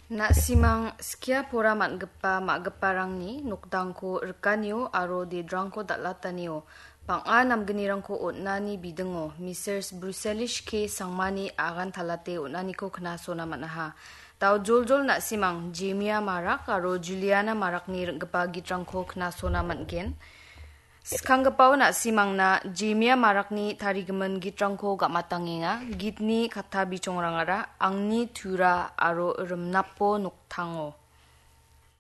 Nak simang skia pora makgeparangni nukdangko rekanyo aro de drangko datlatanyo. Pang-anam genirangko otnani bidengo. Mrs. Bruselish ke sangmani agan talate otnani ko knaso naman aha. Tau jol-jol nak simang Jemia marak aro Juliana marak ni gepa gitrangko knaso naman gen. Skanggapaw na simang na Jemia marak ni tarigemen gitrangko gak matangenga, gitni kata bicong rangara, angni tura aro remnapo nuktango.